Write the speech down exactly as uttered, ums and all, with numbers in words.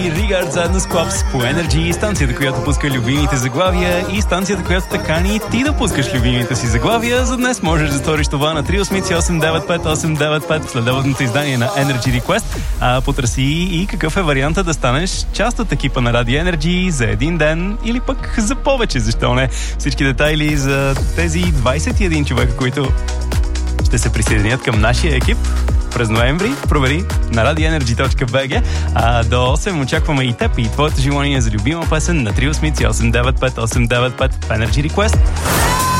Ригард заедно с Клапс по Energy, станцията, която пуска любимите заглавия и станцията, която така ни ти да пускаш любимите си заглавия. За днес можеш да сториш това на три осем осем девет пет осем девет пет в следобедното издание на Energy Request. А потърси и какъв е варианта да станеш част от екипа на Radio Energy за един ден или пък за повече, защо не? Всички детайли за тези двайсет и един човека, които ще се присъединят към нашия екип през ноември, провери на radio energy точка би джи. А до осем очакваме и теб и твоето желание за любима песен на три осем осем девет пет осем девет пет в Energy Request.